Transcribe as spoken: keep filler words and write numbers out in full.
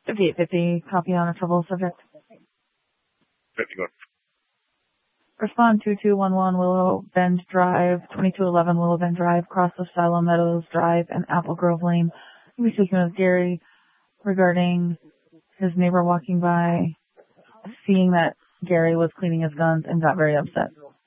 fifty-eight fifty, copy on a trouble subject. fifty, go. Respond two two one one Willow Bend Drive, twenty-two eleven Willow Bend Drive, cross of Silo Meadows Drive and Apple Grove Lane. We'll be speaking with Gary regarding his neighbor walking by, seeing that Gary was cleaning his guns and got very upset.